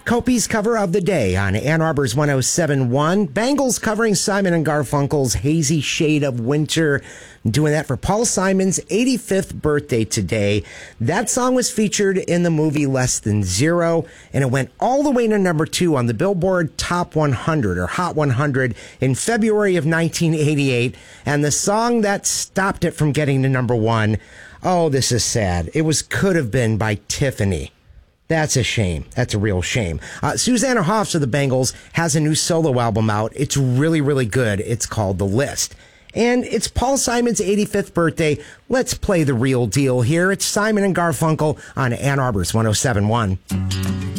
Kopi's cover of the day on Ann Arbor's 107.1. Bangles covering Simon and Garfunkel's Hazy Shade of Winter. Doing that for Paul Simon's 85th birthday today. That song was featured in the movie Less Than Zero, and it went all the way to number 2 on the Billboard Top 100 or Hot 100 in February of 1988. And the song that stopped it from getting to number 1, oh, this is sad. It could have been by Tiffany. That's a shame. That's a real shame. Susanna Hoffs of the Bangles has a new solo album out. It's really, really good. It's called The List. And it's Paul Simon's 85th birthday. Let's play the real deal here. It's Simon and Garfunkel on Ann Arbor's 107.1.